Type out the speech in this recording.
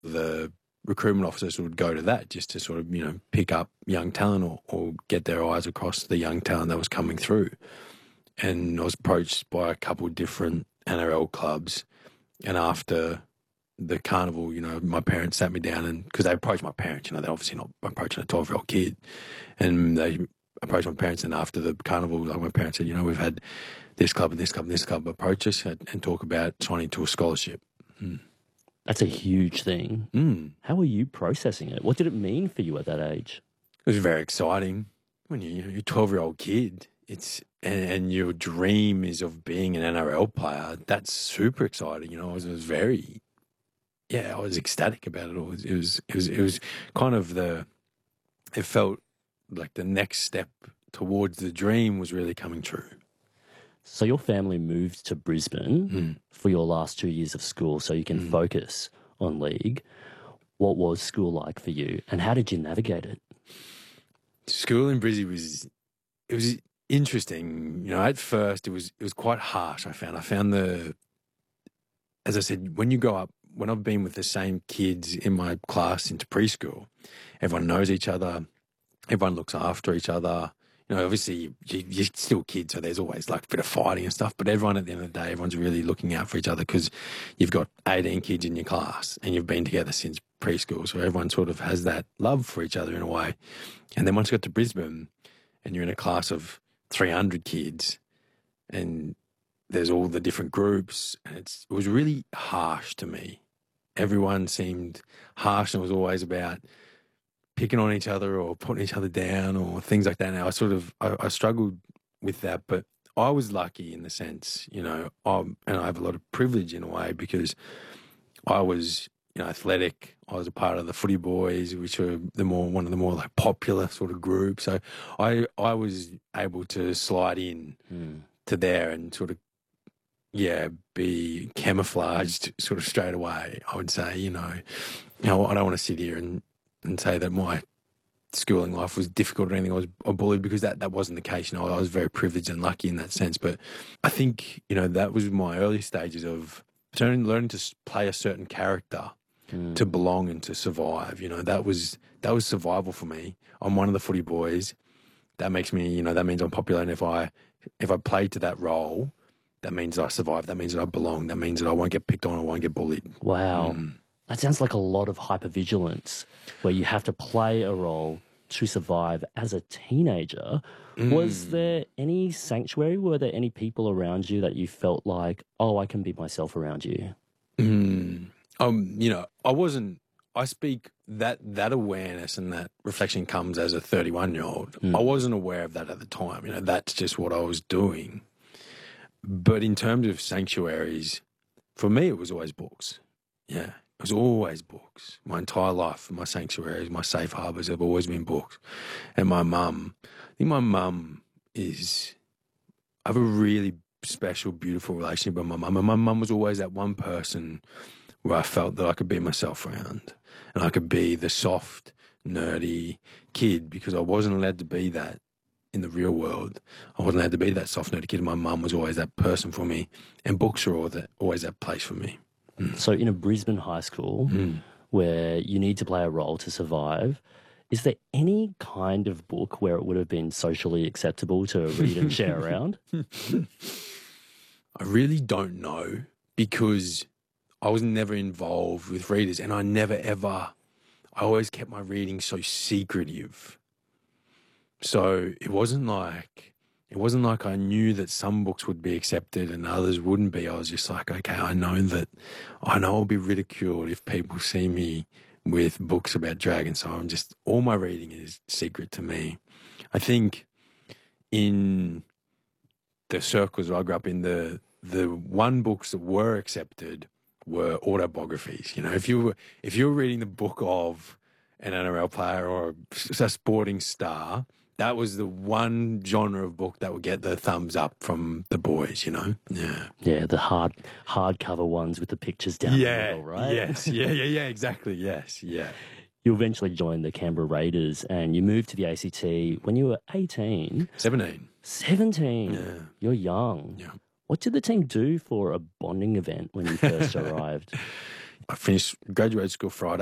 The recruitment officers would go to that just to sort of, pick up young talent or get their eyes across the young talent that was coming through. And I was approached by a couple of different NRL clubs. And after the carnival, my parents sat me down, and because they approached my parents, they're obviously not approaching a 12-year-old kid. And they approached my parents, and after the carnival, like, my parents said, we've had this club and this club and this club approach us and talk about signing to a scholarship. That's a huge thing. How were you processing it? What did it mean for you at that age? It was very exciting. When you're a 12-year-old kid, and your dream is of being an NRL player. That's super exciting. I was very, I was ecstatic about it all. It was kind of it felt like the next step towards the dream was really coming true. So your family moved to Brisbane for your last 2 years of school so you can focus on league. What was school like for you, and how did you navigate it? School in Brizzy was interesting. At first it was quite harsh. I found as I said, when you grow up, when I've been with the same kids in my class into preschool, everyone knows each other, everyone looks after each other. Obviously you're still kids, so there's always like a bit of fighting and stuff, but everyone at the end of the day, everyone's really looking out for each other because you've got 18 kids in your class and you've been together since preschool. So everyone sort of has that love for each other in a way. And then once you got to Brisbane and you're in a class of 300 kids and there's all the different groups, and it was really harsh to me. Everyone seemed harsh, and it was always about picking on each other or putting each other down or things like that. Now I struggled with that, but I was lucky in the sense, and I have a lot of privilege in a way because I was, athletic. I was a part of the Footy Boys, which were one of the more like popular sort of groups. So I was able to slide in to there and sort of, be camouflaged sort of straight away. I would say, I don't want to sit here and say that my schooling life was difficult or anything. I was bullied because that wasn't the case. I was very privileged and lucky in that sense. But I think, that was my early stages of learning to play a certain character to belong and to survive. That was survival for me. I'm one of the Footy Boys. That makes me, that means I'm popular. And if I play to that role, that means I survive. That means that I belong. That means that I won't get picked on. I won't get bullied. Wow. That sounds like a lot of hypervigilance where you have to play a role to survive as a teenager. Was there any sanctuary? Were there any people around you that you felt like, oh, I can be myself around you? I speak that awareness and that reflection comes as a 31-year-old. I wasn't aware of that at the time. That's just what I was doing. But in terms of sanctuaries, for me, it was always books. Yeah, it was always books. My entire life, my sanctuaries, my safe harbours have always been books. And I think my mum I have a really special, beautiful relationship with my mum. And my mum was always that one person where I felt that I could be myself around. And I could be the soft, nerdy kid because I wasn't allowed to be that in the real world. I wasn't allowed to be that soft, nerdy kid. My mum was always that person for me. And books are always that place for me. So in a Brisbane high school where you need to play a role to survive, is there any kind of book where it would have been socially acceptable to read and share around? I really don't know because I was never involved with readers and I always kept my reading so secretive. So it wasn't like I knew that some books would be accepted and others wouldn't be. I was just like, okay, I know I'll be ridiculed if people see me with books about dragons. So all my reading is secret to me. I think in the circles I grew up in, the one books that were accepted were autobiographies. If you were reading the book of an NRL player or a sporting star, that was the one genre of book that would get the thumbs up from the boys, Yeah. Yeah, the hardcover ones with the pictures down the middle, right? Yes. Yeah, exactly. Yes. Yeah. You eventually joined the Canberra Raiders and you moved to the ACT when you were 18. 17. 17? Yeah. You're young. Yeah. What did the team do for a bonding event when you first arrived? I finished graduate school Friday.